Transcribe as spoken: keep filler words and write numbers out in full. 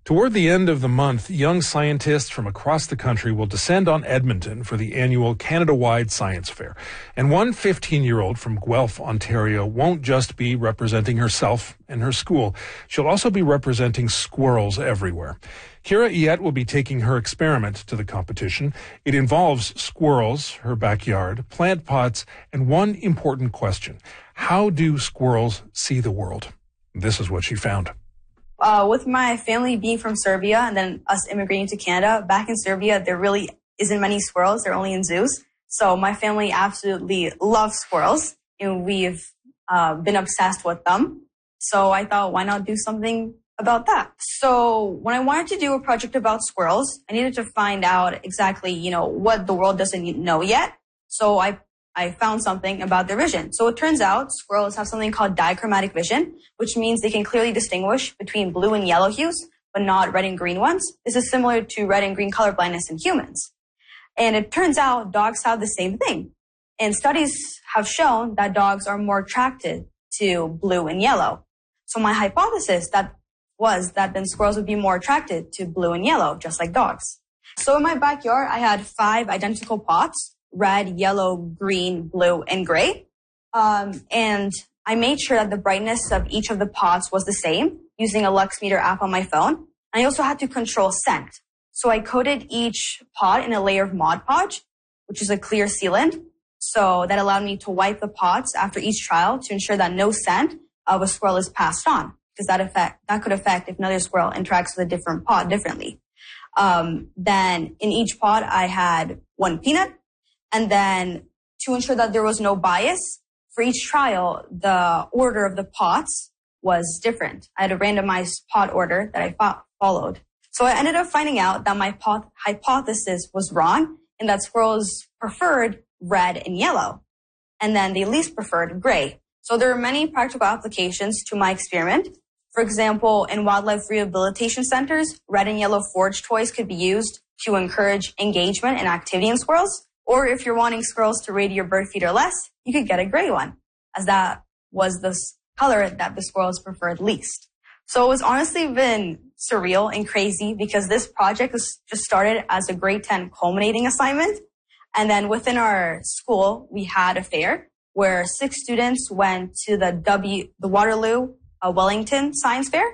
Toward the end of the month, young scientists from across the country will descend on Edmonton for the annual Canada-wide Science Fair. And one fifteen-year-old from Guelph, Ontario, won't just be representing herself and her school. She'll also be representing squirrels everywhere. Kira Iet will be taking her experiment to the competition. It involves squirrels, her backyard, plant pots, and one important question. How do squirrels see the world? This is what she found. Uh, with my family being from Serbia and then us immigrating to Canada, back in Serbia, there really isn't many squirrels. They're only in zoos. So my family absolutely loves squirrels, and we've uh, been obsessed with them. So I thought, why not do something about that? So when I wanted to do a project about squirrels, I needed to find out exactly, you know, what the world doesn't know yet. So I I found something about their vision. So it turns out squirrels have something called dichromatic vision, which means they can clearly distinguish between blue and yellow hues, but not red and green ones. This is similar to red and green color blindness in humans. And it turns out dogs have the same thing. And studies have shown that dogs are more attracted to blue and yellow. So my hypothesis that was that then squirrels would be more attracted to blue and yellow, just like dogs. So in my backyard, I had five identical pots: red, yellow, green, blue, and gray. Um, and I made sure that the brightness of each of the pots was the same using a Luxmeter app on my phone. I also had to control scent. So I coated each pot in a layer of Mod Podge, which is a clear sealant. So that allowed me to wipe the pots after each trial to ensure that no scent of a squirrel is passed on, because that affect, that could affect if another squirrel interacts with a different pot differently. Um, then in each pot, I had one peanut. And then to ensure that there was no bias, for each trial, the order of the pots was different. I had a randomized pot order that I fo- followed. So I ended up finding out that my pot- hypothesis was wrong and that squirrels preferred red and yellow, and then they least preferred gray. So there are many practical applications to my experiment. For example, in wildlife rehabilitation centers, red and yellow forage toys could be used to encourage engagement and activity in squirrels. Or if you're wanting squirrels to raid your bird feeder less, you could get a gray one, as that was the color that the squirrels preferred least. So it was honestly been surreal and crazy because this project was just started as a grade ten culminating assignment. And then within our school, we had a fair where six students went to the W, the Waterloo uh, Wellington Science Fair.